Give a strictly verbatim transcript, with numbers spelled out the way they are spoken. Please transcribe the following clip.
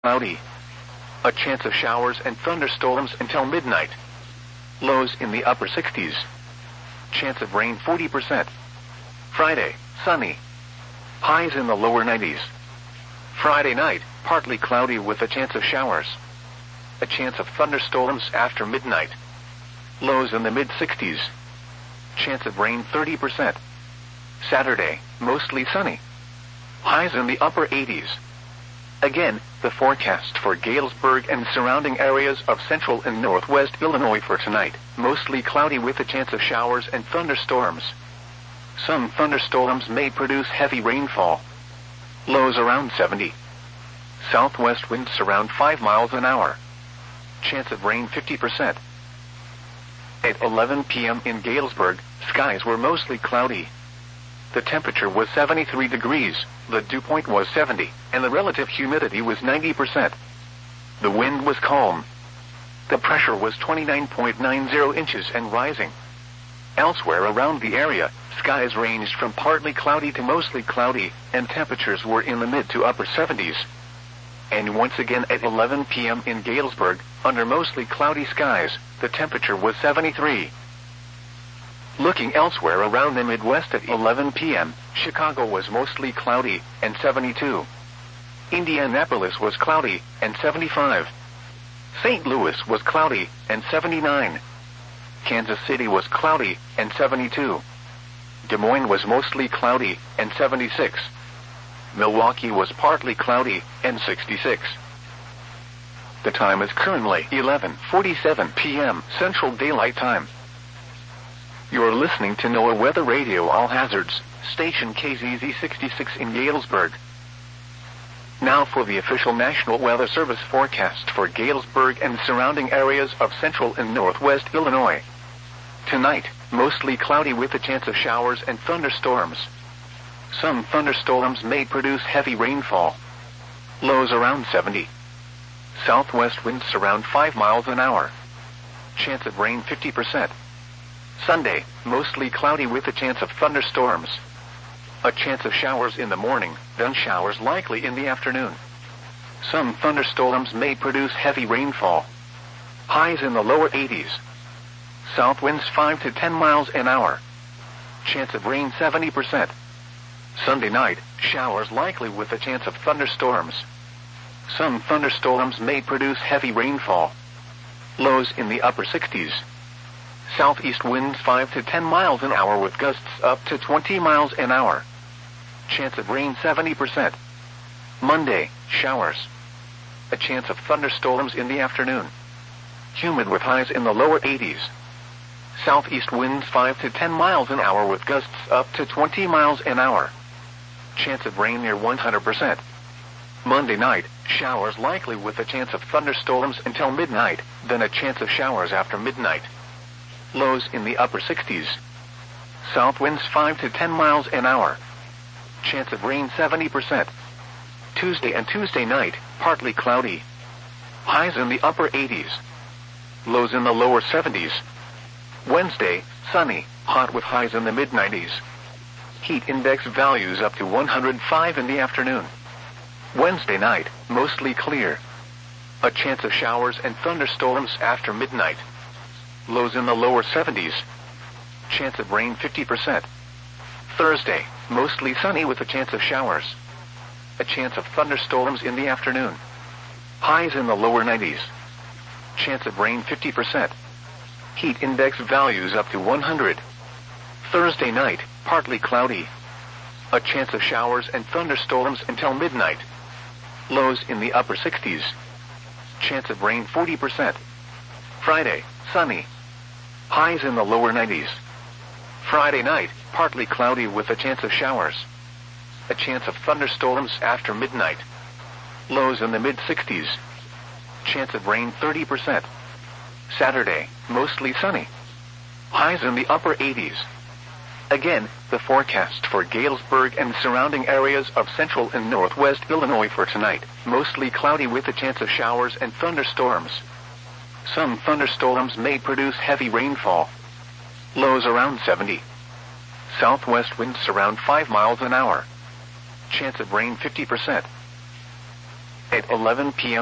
cloudy. A chance of showers and thunderstorms until midnight. Lows in the upper sixties. Chance of rain forty percent. Friday, sunny. Highs in the lower nineties. Friday night, partly cloudy with a chance of showers. A chance of thunderstorms after midnight. Lows in the mid sixties. Chance of rain thirty percent. Saturday, mostly sunny. Highs in the upper eighties. Again, the forecast for Galesburg and surrounding areas of central and northwest Illinois for tonight, mostly cloudy with a chance of showers and thunderstorms. Some thunderstorms may produce heavy rainfall. Lows around seventy. Southwest winds around five miles an hour. Chance of rain fifty percent. At eleven p m in Galesburg, skies were mostly cloudy. The temperature was seventy-three degrees, the dew point was seventy, and the relative humidity was ninety percent. The wind was calm. The pressure was twenty-nine point nine zero inches and rising. Elsewhere around the area, skies ranged from partly cloudy to mostly cloudy, and temperatures were in the mid to upper seventies. And once again at eleven p m in Galesburg, under mostly cloudy skies, the temperature was seventy-three. Looking elsewhere around the Midwest at eleven p m, Chicago was mostly cloudy, and seventy-two. Indianapolis was cloudy, and seventy-five. Saint Louis was cloudy, and seventy-nine. Kansas City was cloudy, and seventy-two. Des Moines was mostly cloudy, and seventy-six. Milwaukee was partly cloudy, and sixty-six. The time is currently eleven forty-seven p m Central Daylight Time. You're listening to NOAA Weather Radio All Hazards, station K Z Z sixty-six in Galesburg. Now for the official National Weather Service forecast for Galesburg and surrounding areas of central and northwest Illinois. Tonight, mostly cloudy with a chance of showers and thunderstorms. Some thunderstorms may produce heavy rainfall. Lows around seventy. Southwest winds around five miles an hour. Chance of rain fifty percent. Sunday, mostly cloudy with a chance of thunderstorms. A chance of showers in the morning, then showers likely in the afternoon. Some thunderstorms may produce heavy rainfall. Highs in the lower eighties. South winds five to ten miles an hour. Chance of rain seventy percent. Sunday night, showers likely with a chance of thunderstorms. Some thunderstorms may produce heavy rainfall. Lows in the upper sixties. Southeast winds five to ten miles an hour with gusts up to twenty miles an hour. Chance of rain seventy percent. Monday, showers. A chance of thunderstorms in the afternoon. Humid with highs in the lower eighties. Southeast winds five to ten miles an hour with gusts up to twenty miles an hour. Chance of rain near one hundred percent. Monday night, showers likely with a chance of thunderstorms until midnight, then a chance of showers after midnight. Lows in the upper sixties. South winds five to ten miles an hour. Chance of rain seventy percent. Tuesday and Tuesday night, partly cloudy. Highs in the upper eighties. Lows in the lower seventies. Wednesday, sunny, hot with highs in the mid nineties. Heat index values up to one hundred five in the afternoon. Wednesday night, mostly clear. A chance of showers and thunderstorms after midnight. Lows in the lower seventies. Chance of rain fifty percent. Thursday, mostly sunny with a chance of showers. A chance of thunderstorms in the afternoon. Highs in the lower nineties. Chance of rain fifty percent. Heat index values up to one hundred. Thursday night, partly cloudy. A chance of showers and thunderstorms until midnight. Lows in the upper sixties. Chance of rain forty percent. Friday, sunny. Highs in the lower nineties. Friday night, partly cloudy with a chance of showers. A chance of thunderstorms after midnight. Lows in the mid sixties. Chance of rain thirty percent. Saturday, mostly sunny. Highs in the upper eighties. Again, the forecast for Galesburg and surrounding areas of central and northwest Illinois for tonight, mostly cloudy with a chance of showers and thunderstorms. Some thunderstorms may produce heavy rainfall. Lows around seventy. Southwest winds around five miles an hour. Chance of rain fifty percent. At eleven p m